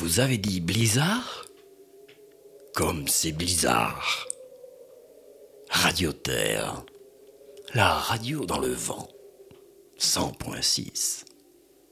Vous avez dit blizzard? Comme c'est bizarre. Radio Terre, la radio dans le vent, 100.6.